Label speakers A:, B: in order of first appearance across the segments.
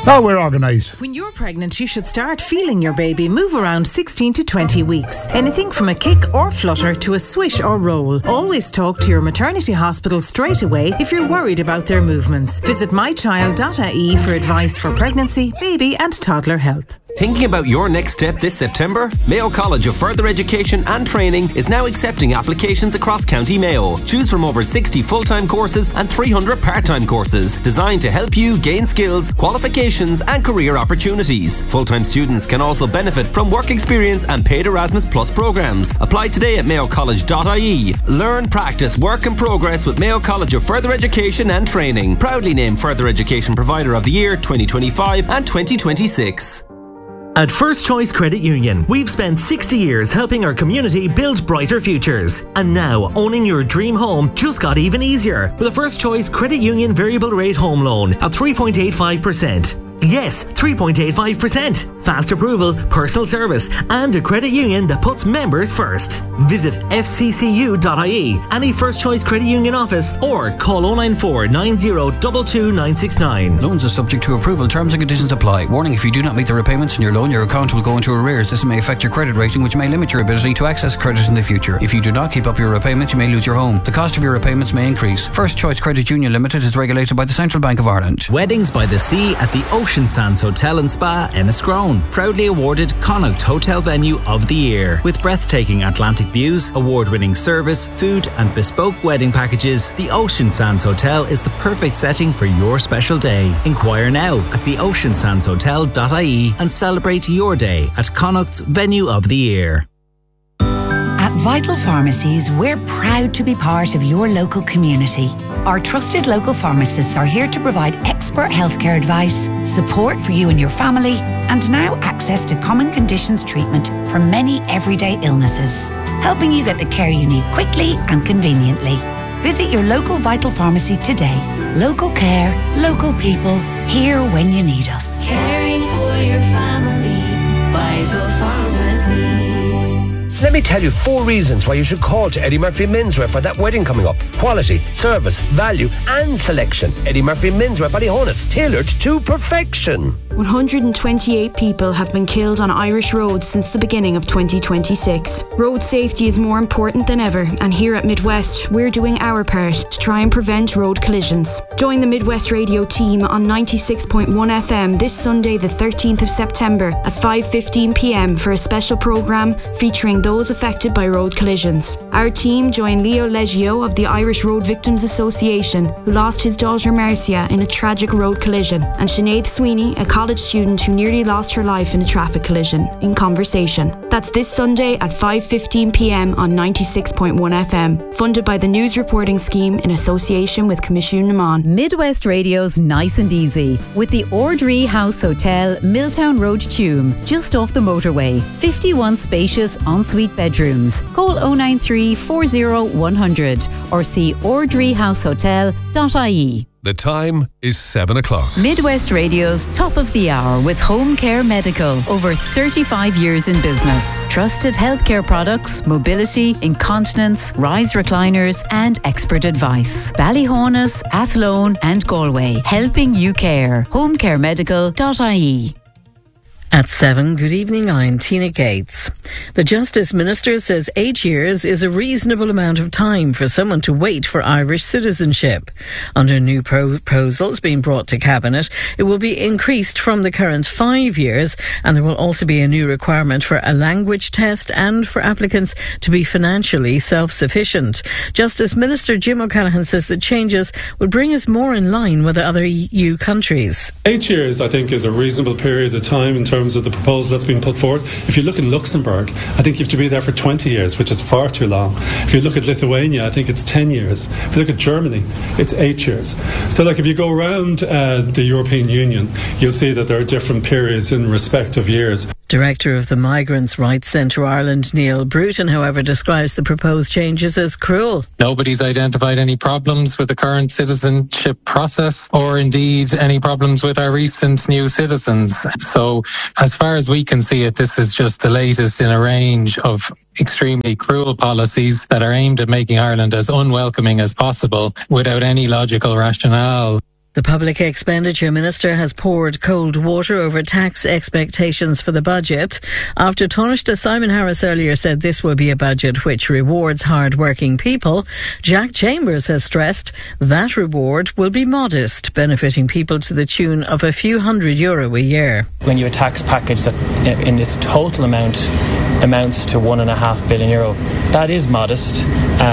A: Oh, we're organised.
B: When you're pregnant, you should start feeling your baby move around 16 to 20 weeks. Anything from a kick or flutter to a swish or roll. Always talk to your maternity hospital straight away if you're worried about their movements. Visit mychild.ie for advice for pregnancy, baby and toddler health.
C: Thinking about your next step this September? Mayo College of Further Education and Training is now accepting applications across County Mayo. Choose from over 60 full-time courses and 300 part-time courses designed to help you gain skills, qualifications and career opportunities. Full-time students can also benefit from work experience and paid Erasmus Plus programs. Apply today at mayocollege.ie. Learn, practice, work and progress with Mayo College of Further Education and Training. Proudly named Further Education Provider of the Year 2025 and 2026.
D: At First Choice Credit Union, we've spent 60 years helping our community build brighter futures. And now, owning your dream home just got even easier with a First Choice Credit Union variable rate home loan at 3.85%. Yes, 3.85%. Fast approval, personal service, and a credit union that puts members first. Visit fccu.ie, any First Choice Credit Union office, or call 094 90 22 969.
E: Loans are subject to approval. Terms and conditions apply. Warning: if you do not meet the repayments on your loan, your account will go into arrears. This may affect your credit rating, which may limit your ability to access credit in the future. If you do not keep up your repayments, you may lose your home. The cost of your repayments may increase. First Choice Credit Union Limited is regulated by the Central Bank of Ireland.
F: Weddings by the sea at the Ocean Sands Hotel and Spa, Enniscrone. Proudly awarded Connacht Hotel Venue of the Year. With breathtaking Atlantic views, award-winning service, food and bespoke wedding packages, the Ocean Sands Hotel is the perfect setting for your special day. Inquire now at theoceansandshotel.ie and celebrate your day at Connacht's Venue of the Year.
G: At Vital Pharmacies, we're proud to be part of your local community. Our trusted local pharmacists are here to provide expert healthcare advice, support for you and your family, and now access to common conditions treatment for many everyday illnesses, helping you get the care you need quickly and conveniently. Visit your local Vital Pharmacy today. Local care, local people, here when you need us.
H: Caring for your family, Vital Pharmacies.
I: Let me tell you 4 reasons why you should call to Eddie Murphy Menswear for that wedding coming up. Quality, service, value and selection. Eddie Murphy Menswear, Ballyhonus, tailored to perfection.
J: 128 people have been killed on Irish roads since the beginning of 2026. Road safety is more important than ever, and here at Midwest, we're doing our part to try and prevent road collisions. Join the Midwest Radio team on 96.1 FM this Sunday the 13th of September at 5:15pm for a special programme featuring those affected by road collisions. Our team joined Leo Leggio of the Irish Road Victims Association, who lost his daughter Marcia in a tragic road collision, and Sinead Sweeney, a college student who nearly lost her life in a traffic collision, in conversation. That's this Sunday at 5:15pm on 96.1 FM, funded by the News Reporting Scheme in association with Commission Naman.
K: Midwest Radio's Nice and Easy with the Ordree House Hotel, Milltown Road, Tuam, just off the motorway. 51 spacious ensuite bedrooms. Call 093 40 100 or see ordreehousehotel.ie.
L: The time is 7 o'clock.
K: Midwest Radio's Top of the Hour with Home Care Medical. Over 35 years in business. Trusted healthcare products, mobility, incontinence, rise recliners and expert advice. Ballyhonus, Athlone and Galway. Helping you care. homecaremedical.ie.
M: At 7, good evening, I'm Tina Gates. The Justice Minister says 8 years is a reasonable amount of time for someone to wait for Irish citizenship. Under new proposals being brought to Cabinet, it will be increased from the current 5 years, and there will also be a new requirement for a language test and for applicants to be financially self-sufficient. Justice Minister Jim O'Callaghan says the changes would bring us more in line with other EU countries.
N: 8 years, I think, is a reasonable period of time in terms of the proposal that's been put forward. If you look in Luxembourg, I think you have to be there for 20 years, which is far too long. If you look at Lithuania, I think it's 10 years. If you look at Germany, it's 8 years. So if you go around the European Union, you'll see that there are different periods in respect of years.
M: Director of the Migrants' Rights Centre Ireland, Neil Bruton, however, describes the proposed changes as cruel.
O: Nobody's identified any problems with the current citizenship process or indeed any problems with our recent new citizens. So as far as we can see it, this is just the latest in a range of extremely cruel policies that are aimed at making Ireland as unwelcoming as possible without any logical rationale.
M: The Public Expenditure Minister has poured cold water over tax expectations for the budget. After Taoiseach Simon Harris earlier said this will be a budget which rewards hard-working people, Jack Chambers has stressed that reward will be modest, benefiting people to the tune of a few €100 a year.
A: When you have a tax package that in its total amount amounts to €1.5 billion, that is modest,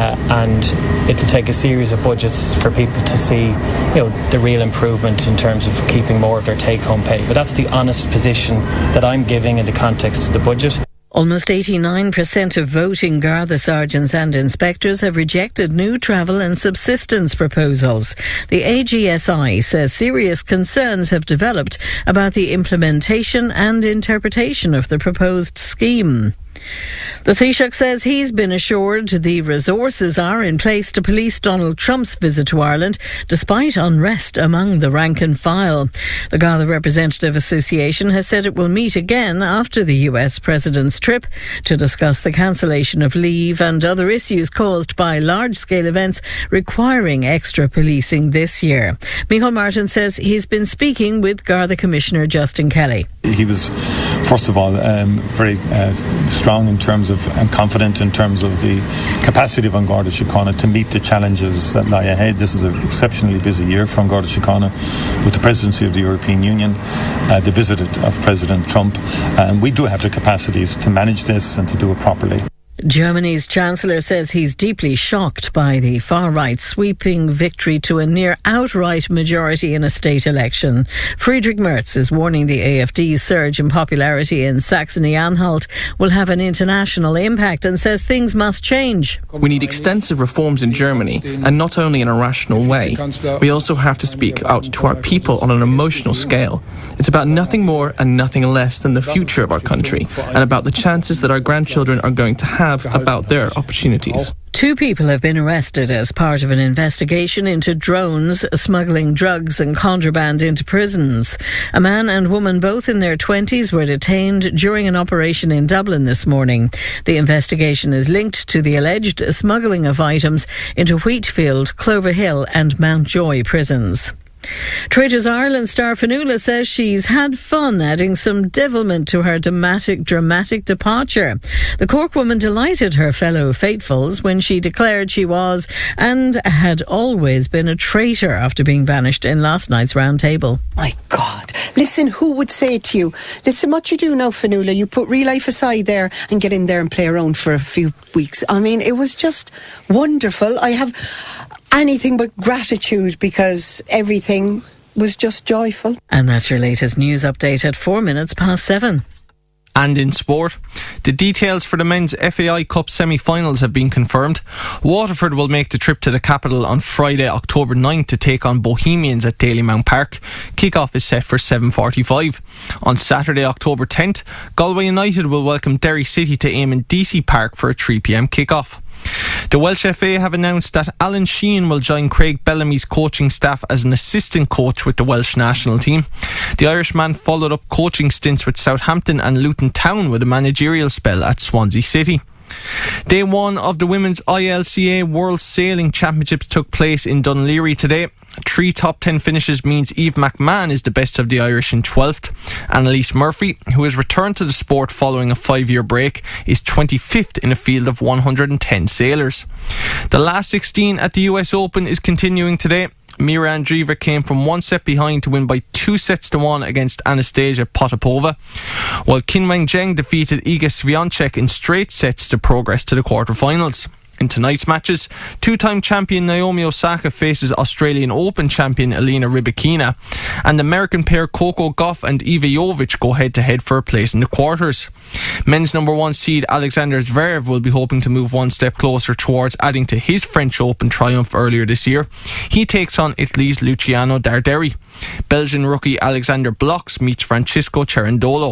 A: and it'll take a series of budgets for people to see, the real improvement in terms of keeping more of their take-home pay. But that's the honest position that I'm giving in the context of the budget.
M: Almost 89% of voting Garda sergeants and inspectors have rejected new travel and subsistence proposals. The AGSI says serious concerns have developed about the implementation and interpretation of the proposed scheme. The Taoiseach says he's been assured the resources are in place to police Donald Trump's visit to Ireland, despite unrest among the rank and file. The Garda Representative Association has said it will meet again after the US President's trip to discuss the cancellation of leave and other issues caused by large-scale events requiring extra policing this year. Micheál Martin says he's been speaking with Garda Commissioner Justin Kelly.
P: He was, first of all, very strong in terms of and confident in terms of the capacity of An Garda Síochána to meet the challenges that lie ahead. This is an exceptionally busy year for An Garda Síochána with the presidency of the European Union, the visit of President Trump, and we do have the capacities to manage this and to do it properly.
M: Germany's Chancellor says he's deeply shocked by the far-right sweeping victory to a near outright majority in a state election. Friedrich Merz is warning the AfD's surge in popularity in Saxony-Anhalt will have an international impact and says things must change.
Q: We need extensive reforms in Germany, and not only in a rational way. We also have to speak out to our people on an emotional scale. It's about nothing more and nothing less than the future of our country, and about the chances that our grandchildren are going to have about their opportunities.
M: 2 people have been arrested as part of an investigation into drones smuggling drugs and contraband into prisons. A man and woman, both in their 20s, were detained during an operation in Dublin this morning. The investigation is linked to the alleged smuggling of items into Wheatfield, Cloverhill and Mountjoy prisons. Traitors Ireland star Fionnuala says she's had fun adding some devilment to her dramatic departure. The Cork woman delighted her fellow faithfuls when she declared she was and had always been a traitor after being banished in last night's round table.
R: My God, listen, who would say to you, listen, what you do now, Fionnuala, you put real life aside there and get in there and play around for a few weeks. I mean, it was just wonderful. I have anything but gratitude because everything was just joyful.
M: And that's your latest news update at 7:04.
S: And in sport, the details for the men's FAI Cup semi-finals have been confirmed. Waterford will make the trip to the capital on Friday, October 9th to take on Bohemians at Dalymount Park. Kick-off is set for 7:45. On Saturday, October 10th, Galway United will welcome Derry City to Eamon Deacy Park for a 3pm kick-off. The Welsh FA have announced that Alan Sheehan will join Craig Bellamy's coaching staff as an assistant coach with the Welsh national team. The Irishman followed up coaching stints with Southampton and Luton Town with a managerial spell at Swansea City. Day 1 of the Women's ILCA World Sailing Championships took place in Dunleary today. 3 top 10 finishes means Eve McMahon is the best of the Irish in 12th. Annalise Murphy, who has returned to the sport following a 5-year break, is 25th in a field of 110 sailors. The last 16 at the US Open is continuing today. Mira Andreeva came from 1 set behind to win by 2-1 against Anastasia Potapova, while Qinwen Zheng defeated Iga Swiatek in straight sets to progress to the quarterfinals. In tonight's matches, 2-time champion Naomi Osaka faces Australian Open champion Elena Rybakina, and American pair Coco Gauff and Iva Jovic go head-to-head for a place in the quarters. Men's number 1 seed Alexander Zverev will be hoping to move one step closer towards adding to his French Open triumph earlier this year. He takes on Italy's Luciano Darderi. Belgian rookie Alexander Blocks meets Francisco Cerundolo.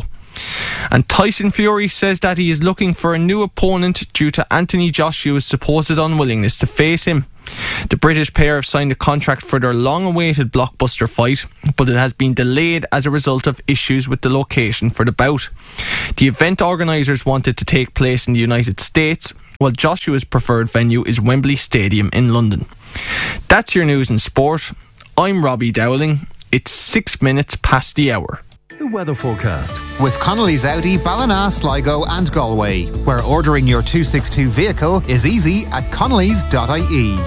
S: And Tyson Fury says that he is looking for a new opponent due to Anthony Joshua's supposed unwillingness to face him. The British pair have signed a contract for their long-awaited blockbuster fight, but it has been delayed as a result of issues with the location for the bout. The event organisers wanted to take place in the United States, while Joshua's preferred venue is Wembley Stadium in London. That's your news and sport.
Q: I'm Robbie Dowling. It's 6 minutes past the hour.
T: The weather forecast.
U: With Connolly's Audi, Ballina, Sligo and Galway, where ordering your 262 vehicle is easy at connellys.ie.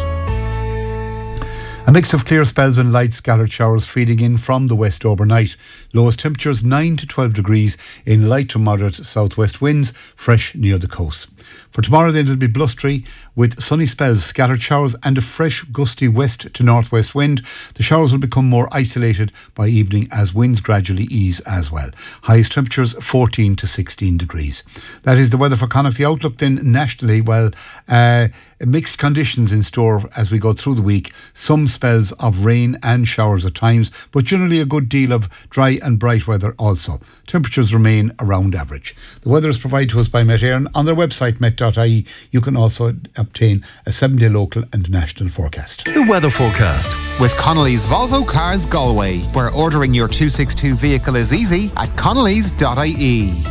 V: A mix of clear spells and light scattered showers feeding in from the west overnight. Lowest temperatures 9 to 12 degrees in light to moderate southwest winds, fresh near the coast. For tomorrow then it'll be blustery with sunny spells, scattered showers and a fresh gusty west to northwest wind. The showers will become more isolated by evening as winds gradually ease as well. Highest temperatures 14 to 16 degrees. That is the weather for Connacht. The outlook then nationally, well, mixed conditions in store as we go through the week. Some spells of rain and showers at times, but generally a good deal of dry and bright weather also. Temperatures remain around average. The weather is provided to us by Met Éireann. On their website, met.ie, you can also obtain a 7-day local and national forecast.
T: The weather forecast.
U: With Connolly's Volvo Cars Galway, where ordering your 262 vehicle is easy at connellys.ie.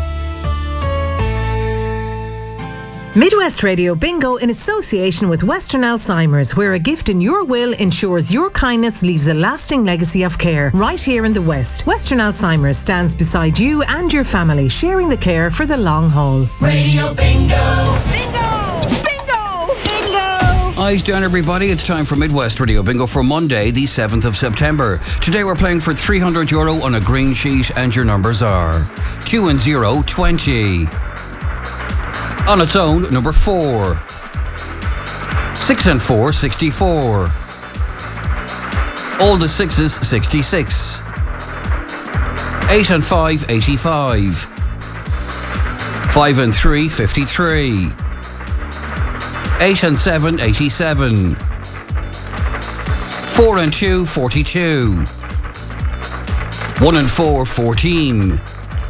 B: Midwest Radio Bingo in association with Western Alzheimer's, where a gift in your will ensures your kindness leaves a lasting legacy of care right here in the West. Western Alzheimer's stands beside you and your family, sharing the care for the long haul.
W: Radio Bingo! Bingo!
E: Bingo! Bingo! Eyes down, everybody. It's time for Midwest Radio Bingo for Monday, the 7th of September. Today we're playing for €300 on a green sheet, and your numbers are 2 and 0, 20. On its own, number 4. 6 and 4, 64. All the sixes, 66. 8 and 5, 85. 5 and 3, 53. 8 and 7, 87. 4 and 2, 42. 1 and 4, 14.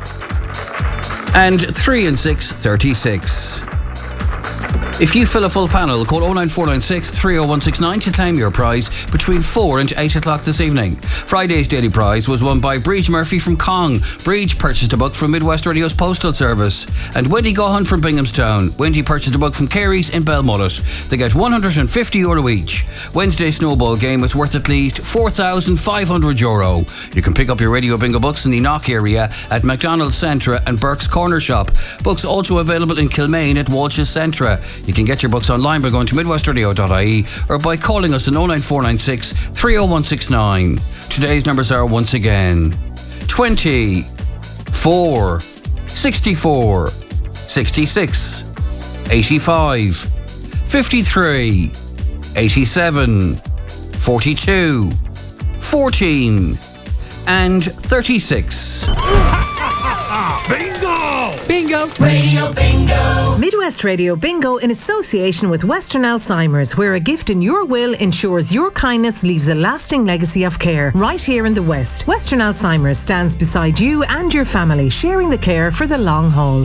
E: And 3 and 6, 36. If you fill a full panel, call 09496 30169 to claim your prize between 4 and 8 o'clock this evening. Friday's daily prize was won by Breach Murphy from Cong. Breach purchased a book from Midwest Radio's Postal Service. And Wendy Gohan from Binghamstown. Wendy purchased a book from Carey's in Belmullet. They get €150 each. Wednesday's snowball game is worth at least €4,500. You can pick up your Radio Bingo books in the Knock area at McDonald's Centra and Burke's Corner Shop. Books also available in Kilmaine at Walsh's Centra. You can get your books online by going to midwestradio.ie or by calling us on 09496 30169. Today's numbers are once again 20, 4, 64, 66, 85, 53, 87, 42, 14 and 36.
W: Bingo! Bingo! Radio Bingo!
B: Midwest Radio Bingo in association with Western Alzheimer's, where a gift in your will ensures your kindness leaves a lasting legacy of care right here in the West. Western Alzheimer's stands beside you and your family, sharing the care for the long haul.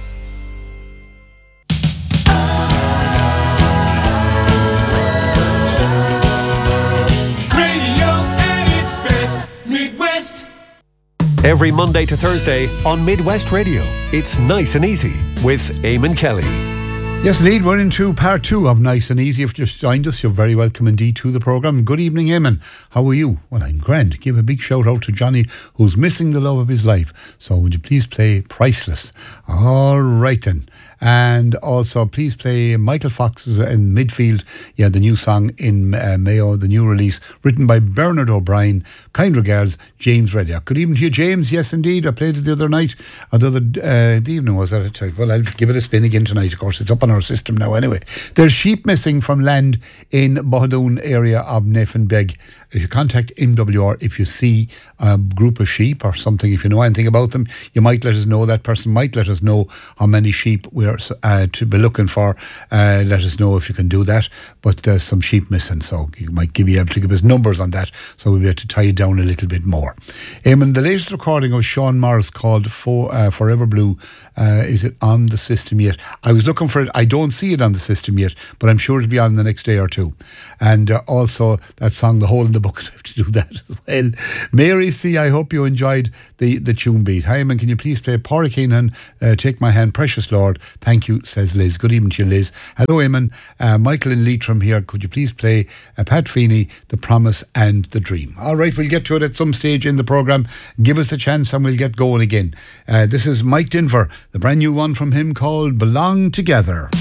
X: Every Monday to Thursday on Midwest Radio, it's Nice and Easy with Eamon Kelly.
V: Yes, indeed, we're into part 2 of Nice and Easy. If you've just joined us, you're very welcome indeed to the programme. Good evening, Eamon. How are you? Well, I'm grand. Give a big shout out to Johnny, who's missing the love of his life. So would you please play Priceless? All right then. And also, please play Michael Fox's in Midfield. Yeah, the new song in Mayo, the new release, written by Bernard O'Brien. Kind regards, James Reddock. Good evening to you, James. Yes, indeed. I played it the other night. Or the evening was that? Well, I'll give it a spin again tonight, of course. It's up on our system now anyway. There's sheep missing from land in Bohadoon area of Neffenbeg. If you contact MWR, if you see a group of sheep or something, if you know anything about them, you might let us know. That person might let us know how many sheep we're to be looking for. Let us know if you can do that. But there's some sheep missing, so you might be able to give us numbers on that, so we'll be able to tie it down a little bit more. Eamon, the latest recording of Sean Morris called Forever Blue, is it on the system yet? I was looking for it. I I don't see it on the system yet, but I'm sure it'll be on the next day or two. And also that song, The Hole in the Bucket, I have to do that as well. Mary C., I hope you enjoyed the tune beat. Hi, man, can you please play Pádraig Keenan, Take My Hand, Precious Lord? Thank you, says Liz. Good evening to you, Liz. Hello, Eamon. Michael and Leitrim here. Could you please play Pat Feeney, The Promise and The Dream? All right, we'll get to it at some stage in the programme. Give us a chance and we'll get going again. This is Mike Denver, the brand new one from him called Belong Together.